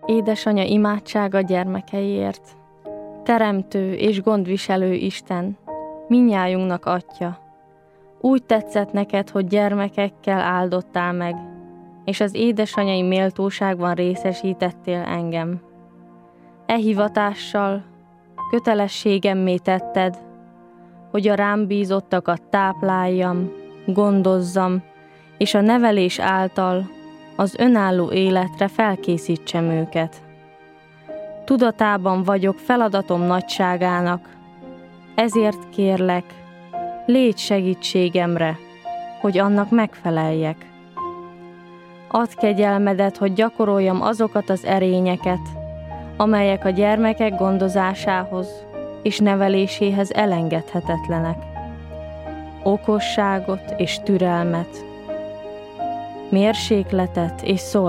Édesanya imádsága gyermekeiért. Teremtő és gondviselő Isten, mindnyájunknak Atya. Úgy tetszett neked, hogy gyermekekkel áldottál meg, és az édesanyai méltóságban részesítettél engem. E hivatással kötelességemmé tetted, hogy a rám bízottakat tápláljam, gondozzam, és a nevelés által az önálló életre felkészítsem őket. Tudatában vagyok feladatom nagyságának, ezért kérlek, légy segítségemre, hogy annak megfeleljek. Add kegyelmedet, hogy gyakoroljam azokat az erényeket, amelyek a gyermekek gondozásához és neveléséhez elengedhetetlenek. Okosságot és türelmet, mérsékletet és